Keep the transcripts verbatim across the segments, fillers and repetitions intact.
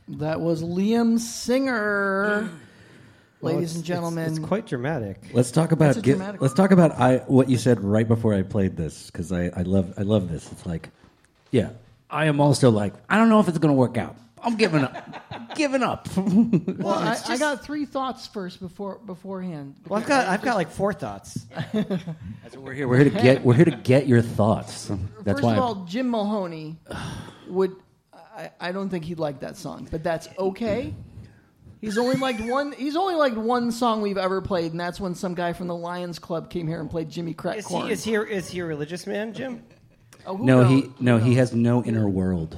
That was Liam Singer, Well, ladies it's- and gentlemen. It's, it's quite dramatic. Let's talk about That's a get, dramatic let's talk about I what you said right before I played this because I, I love I love this. It's like, yeah, I am also like I don't know if it's going to work out. I'm giving up, giving up. Well, I, I got three thoughts first before beforehand. Well, I've got I've got like four thoughts. That's what we're here. We're here to get we're here to get your thoughts. That's First why of I'm- all, Jim Mahoney would. I, I don't think he'd like that song, but that's okay. He's only liked one. He's only liked one song we've ever played, and that's when some guy from the Lions Club came here and played Jimmy Crack Is Corn. he is he is he a religious man, Jim? Oh, who no, knows? he Who no he knows? has no inner world.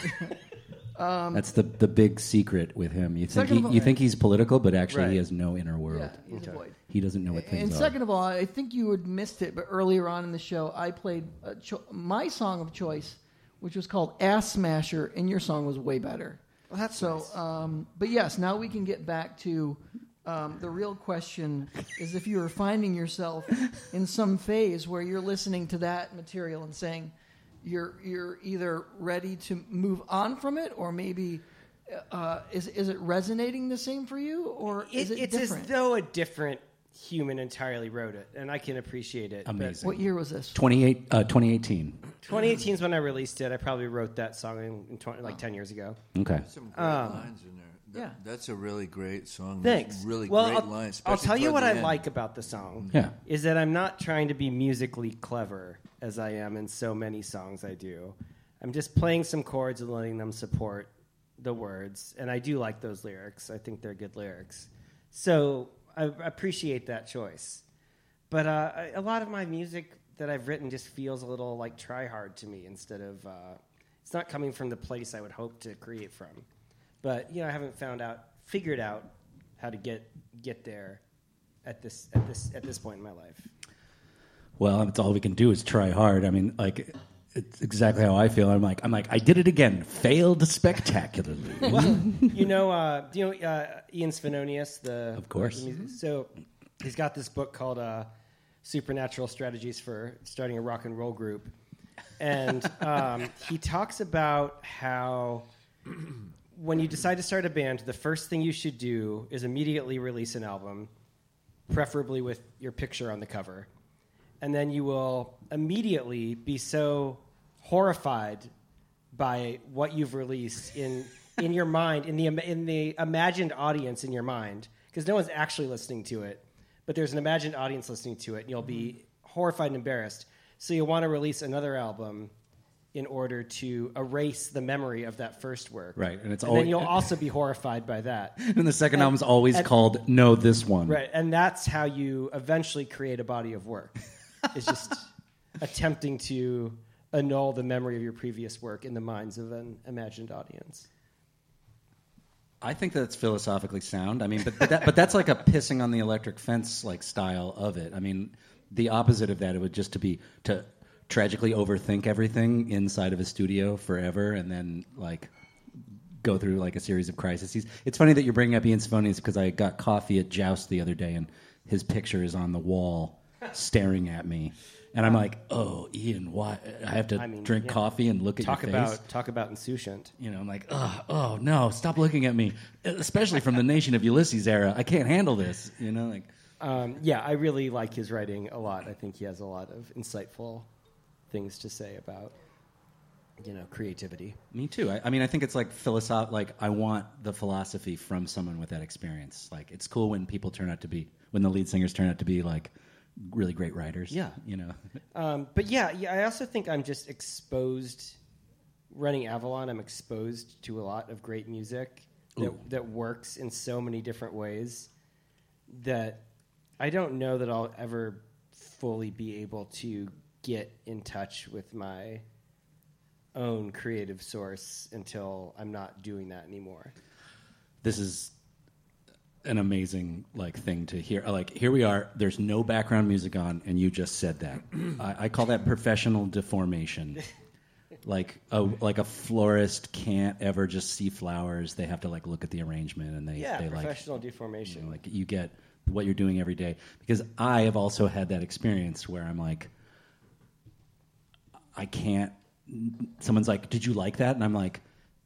That's the the big secret with him. You think Second he, of all- you think he's political, but actually Right. he has no inner world. Yeah, he's a void. He doesn't know what things And are. second of all, I think you had missed it, but earlier on in the show, I played a cho- my song of choice, which was called "Ass Smasher," and your song was way better. Well, that's So, nice. um, but yes, now we can get back to um, the real question: is if you are finding yourself in some phase where you're listening to that material and saying you're you're either ready to move on from it, or maybe uh, is is it resonating the same for you, or is it, it's different? as though a different human entirely wrote it, and I can appreciate it. but Amazing. What year was this? twenty-eight, uh, twenty eighteen. twenty eighteen is when I released it. I probably wrote that song in, in twenty, like ten years ago. Okay. Some great Um, lines in there. That, yeah. That's a really great song. Thanks. There's really well, great I'll, lines. I'll especially tell you toward what the I end. like about the song. Yeah. Is that I'm not trying to be musically clever as I am in so many songs I do. I'm just playing some chords and letting them support the words, and I do like those lyrics. I think they're good lyrics. So I appreciate that choice. But uh, I- a lot of my music that I've written just feels a little like try hard to me instead of, uh, it's not coming from the place I would hope to create from. But, you know, I haven't found out, figured out how to get get there at this at this at this point in my life. Well, that's all we can do is try hard. I mean, like, it's exactly how I feel. I'm like, I'm like, I did it again. Failed spectacularly. Well, you know, uh, do you know uh, Ian Svenonius? The Of course. the music- So he's got this book called uh, Supernatural Strategies for Starting a Rock and Roll Group, and um, he talks about how when you decide to start a band, the first thing you should do is immediately release an album, preferably with your picture on the cover. And then you will immediately be so horrified by what you've released in in your mind, in the im- in the imagined audience in your mind, because no one's actually listening to it, but there's an imagined audience listening to it, and you'll be horrified and embarrassed. So you'll want to release another album in order to erase the memory of that first work. Right, and it's and always- then you'll also be horrified by that. And the second And- album's always and- called No, This One. Right, and that's how you eventually create a body of work. It's just attempting to annul the memory of your previous work in the minds of an imagined audience. I think that's philosophically sound. I mean, but but, that, but that's like a pissing on the electric fence like style of it. I mean, the opposite of that it would just to be to tragically overthink everything inside of a studio forever, and then like go through like a series of crises. It's funny that you're bringing up Ian Svenonius because I got coffee at Joust the other day, and his picture is on the wall, staring at me. And I'm like, oh, Ian, why? I have to I mean, drink yeah. coffee and look at Talk your face. about talk about insouciant. You know, I'm like, oh, oh, no, stop looking at me. Especially from the Nation of Ulysses era. I can't handle this. You know, like, Um, yeah, I really like his writing a lot. I think he has a lot of insightful things to say about, you know, creativity. me too. I, I mean, I think it's like philosoph. Like, I want the philosophy from someone with that experience. Like, it's cool when people turn out to be, when the lead singers turn out to be like really great writers. Yeah. You know, Um, but yeah, yeah, I also think I'm just exposed. Running Avalon, I'm exposed to a lot of great music Ooh. that, that works in so many different ways that I don't know that I'll ever fully be able to get in touch with my own creative source until I'm not doing that anymore. this is an amazing like thing to hear. Like, here we are. There's no background music on, and you just said that. I, I call that professional deformation. Like a like a florist can't ever just see flowers. They have to like look at the arrangement, and they Yeah, they like professional you deformation. know, like you get what you're doing every day. Because I have also had that experience where I'm like, I can't. Someone's like, "Did you like that?" And I'm like,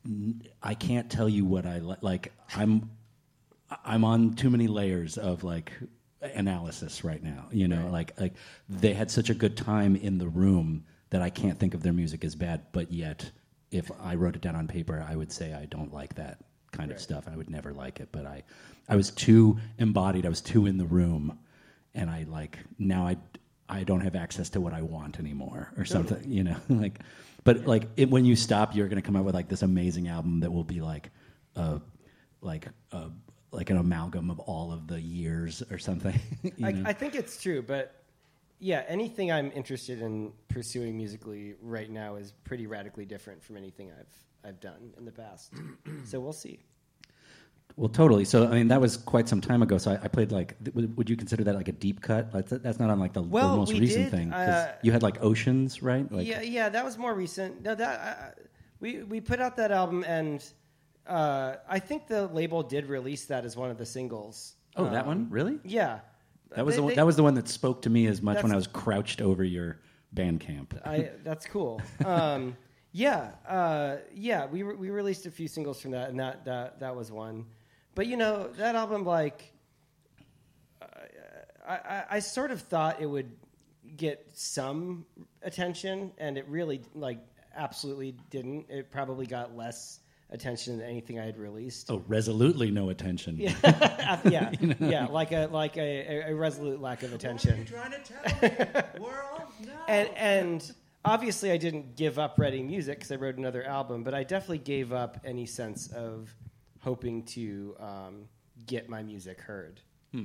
I can't tell you what I li- like. I'm I'm on too many layers of like analysis right now. You know, Right. like like they had such a good time in the room that I can't think of their music as bad. But yet, if I wrote it down on paper, I would say I don't like that kind of Right. stuff. I would never like it. But I I was too embodied. I was too in the room, and I like now I I don't have access to what I want anymore or something. You know, like. But like it, when you stop, you're going to come out with like this amazing album that will be like, uh, like, uh, like an amalgam of all of the years or something. you I, know? I think it's true, but yeah, anything I'm interested in pursuing musically right now is pretty radically different from anything I've I've done in the past. So we'll see. Well, totally. So I mean, that was quite some time ago. So I, I played like, th- would, would you consider that like a deep cut? Like, th- that's not on like the, Well, the most we recent did, thing. 'Cause uh, you had like Oceans, right? Like, yeah, yeah, that was more recent. No, that uh, we we put out that album, and uh, I think the label did release that as one of the singles. Oh, that Um, one? Really? Yeah, That was They- the one, they- that was the one that spoke to me as much when That's- I was crouched over your Bandcamp. I, that's cool. Um, yeah, uh, yeah. We re- we released a few singles from that, and that that that was one. But you know, that album, like, uh, I, I I sort of thought it would get some attention, and it really, like, absolutely didn't. It probably got less attention than anything I had released. Oh, resolutely no attention. Yeah, yeah, yeah. Like a like a, a resolute lack of attention. What are you trying to tell me, world? No. And and obviously I didn't give up writing music because I wrote another album, but I definitely gave up any sense of hoping to um, get my music heard.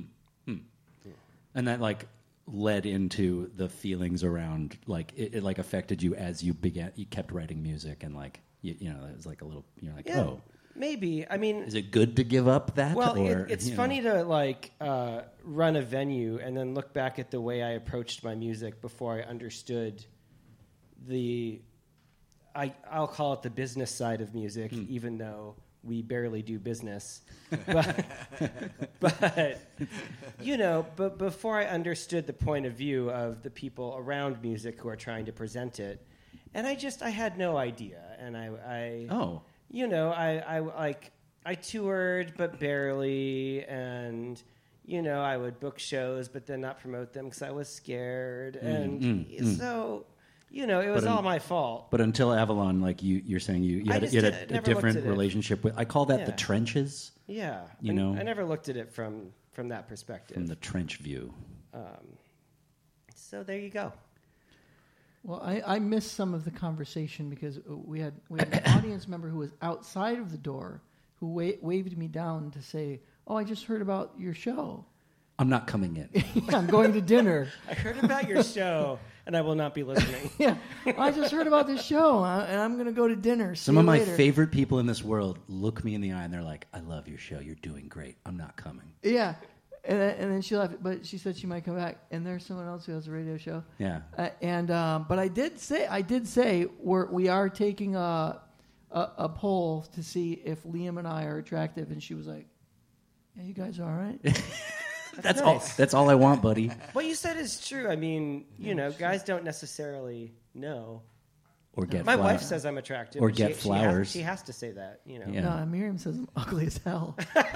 And that like led into the feelings around like it, it like affected you as you began you kept writing music and like you, you know it was like a little you're like Yeah, oh maybe. I mean, is it good to give up that well, or it, it's you know? funny to like uh, run a venue and then look back at the way I approached my music before I understood the, I I'll call it the business side of music, Hmm. even though we barely do business. But, but you know, but before I understood the point of view of the people around music who are trying to present it, and I just I had no idea, and I I oh you know, I, I like I toured but barely, and you know, I would book shows but then not promote them because I was scared, and mm, mm. so you know, it was But in- all my fault. but until Avalon like you you're saying you, you I had, just you had did- a, a never looked different at it. relationship with I call that the Yeah. trenches Yeah, You I, know? I never looked at it from from that perspective. from the trench view. um, so there you go. Well, I, I missed some of the conversation because we had we had an audience member who was outside of the door who wa- waved me down to say, "Oh, I just heard about your show. I'm not coming in. Yeah, I'm going to dinner." I heard about your show, and I will not be listening. Yeah, I just heard about this show, uh, and I'm going to go to dinner. See Some you of my later. favorite people in this world look me in the eye and they're like, I love your show. You're doing great. I'm not coming. Yeah, and then, and then she left, but she said she might come back. And there's someone else who has a radio show. Yeah. Uh, and um, but I did say I did say we're we are taking a, a a poll to see if Liam and I are attractive, and she was like, "Yeah, you guys are all right." That's nice. all. That's all I want, buddy. What you said is true. I mean, you know, guys don't necessarily know. Or get My flowers. wife says I'm attractive. Or but get she, flowers. She has, she has to say that, you know. Yeah. No, Miriam says I'm ugly as hell.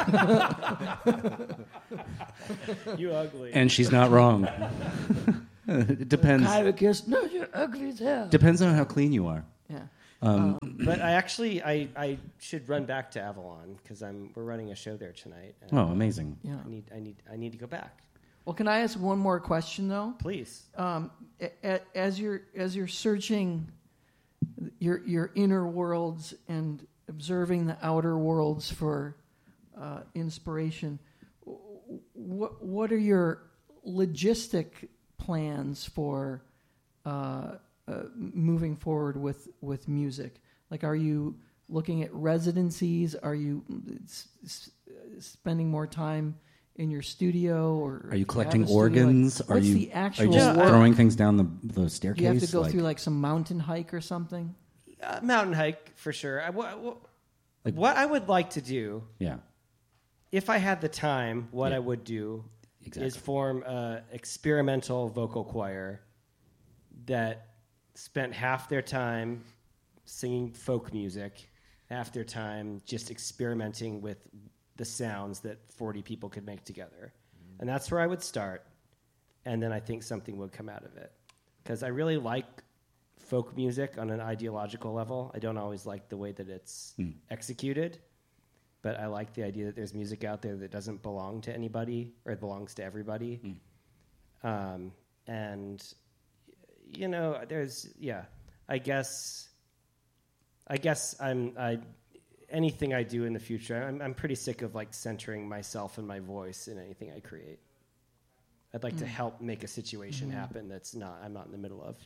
You ugly. And she's not wrong. It depends. Kind of kiss. No, you're ugly as hell. Depends on how clean you are. Yeah. Um, But I actually, I, I should run back to Avalon because I'm we're running a show there tonight. and oh, amazing. Yeah. I need, I need, I need to go back. Well, can I ask one more question though? Please. Um, a- a- as you're as you're searching your your inner worlds and observing the outer worlds for uh, inspiration, what what are your logistic plans for uh, uh, moving forward with with music? Like, are you looking at residencies? Are you s- s- spending more time in your studio, or Are you do collecting have a studio? Like, organs? are what's you the are actual you just work? throwing things down the the staircase? Do you have to go like, through like some mountain hike or something? Uh, mountain hike for sure. I, wha- wha- Like- what I would like to do, Yeah. if I had the time, what Yeah. I would do Exactly. is form an experimental vocal choir that spent half their time singing folk music after time, just experimenting with the sounds that forty people could make together. Mm. And that's where I would start. And then I think something would come out of it. Because I really like folk music on an ideological level. I don't always like the way that it's mm. executed. But I like the idea that there's music out there that doesn't belong to anybody or it belongs to everybody. Mm. Um, and, you know, there's, yeah, I guess, I guess I'm, I, anything I do in the future, I'm, I'm pretty sick of like centering myself and my voice in anything I create. I'd like mm. to help make a situation mm-hmm. happen that's not, I'm not in the middle of.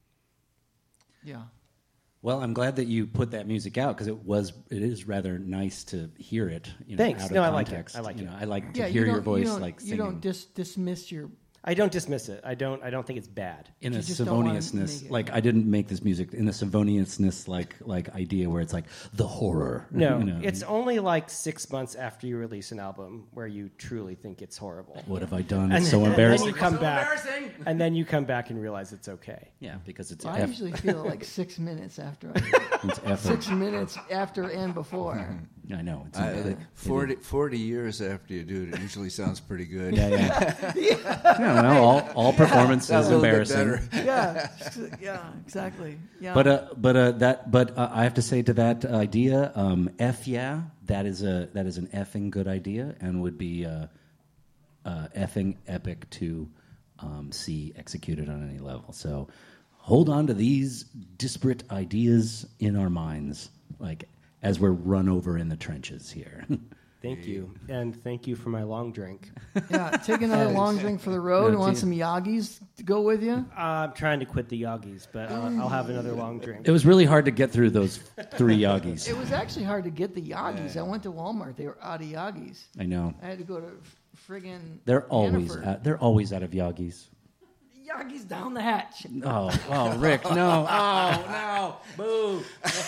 Yeah. Well, I'm glad that you put that music out because it was it is rather nice to hear it. You know, Thanks. Out no, of I like context. it. I like you it. Know, I like yeah, to hear you your voice you like singing. You don't dis- dismiss your. I don't dismiss it. I don't. I don't think it's bad. In you a just don't wanna Savoniousness, make it. like I didn't make this music in a Savoniousness like like idea where it's like the horror. No, you know? It's only like six months after you release an album where you truly think it's horrible. What have I done? And It's so then, embarrassing. And then you come So back, embarrassing. and then you come back and realize it's okay. Yeah, because it's I eff- usually feel like six minutes after. I, it's effort. six minutes after and before. I know. It's I, it- forty, forty years after you do it, it usually sounds pretty good. yeah, yeah. yeah. well, all all performance Sounds is a little bit embarrassing. better. Yeah, yeah, exactly. Yeah. But uh, but uh, that but uh, I have to say to that idea, um, F yeah, that is a that is an effing good idea and would be uh, uh, effing epic to um, see executed on any level. So hold on to these disparate ideas in our minds, like as we're run over in the trenches here. Thank you, and thank you for my long drink. yeah, take another long drink for the road. No, You want gee. some Yagis to go with you? Uh, I'm trying to quit the Yogis, but I'll, I'll have another long drink. It was really hard to get through those three Yagis. It was actually hard to get the Yagis. I went to Walmart. They were out of Yagis. I know. I had to go to f- friggin' They're always Hannaford. out, they're always out of Yagis. Yagis down the hatch. Oh, oh, Rick, no. Oh, no. Boo.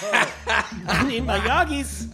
I need my Yogis.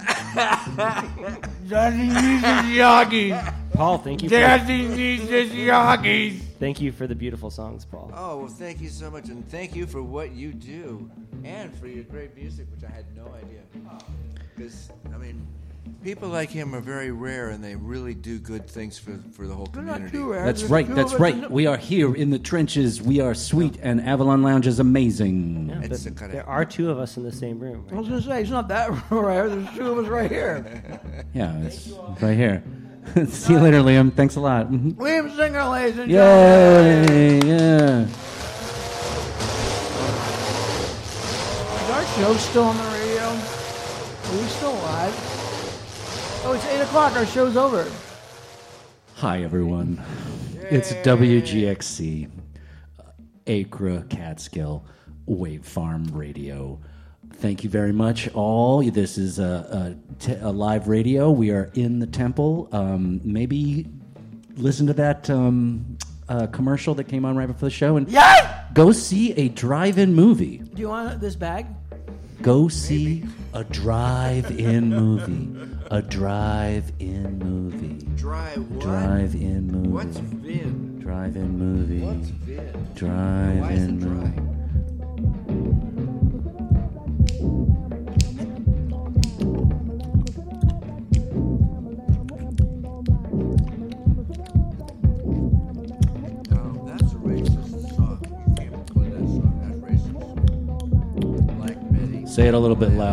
Daddy needs his Yagi. Paul, thank you. For, Daddy needs his Yagis. thank you for the beautiful songs, Paul. Oh, well, thank you so much, and thank you for what you do, and for your great music, which I had no idea. Because, I mean, people like him are very rare, and they really do good things for, for the whole They're not community. too rare. That's There's right. two That's of us right. in the- We are here in the trenches. We are sweet, and Avalon Lounge is amazing. Yeah, It's but a kinda- there are two of us in the same room. I Right? was going to say, it's not that rare. There's two of us right here. Yeah, it's right here. See you later, Liam. Thanks a lot. Mhm. Liam Singer, ladies and gentlemen. Yay! Yeah. Is our show still on the radio? Are we still live? Oh, it's eight o'clock. Our show's over. Hi, everyone. It's W G X C, Acre Catskill Wave Farm Radio. Thank you very much, all. This is a, a, t- a live radio. We are in the temple. Um, maybe listen to that um, uh, commercial that came on right before the show, and Yeah! go see a drive-in movie. Do you want this bag? Go see a drive-in movie. A drive-in movie. Dry what? Drive-in movie. What's Vin? Drive-in movie. What's Vin? Drive-in Why is it movie. dry? Oh, that's a racist song. You can't play that song. That's racist. Black Betty. Say it a little bit loud.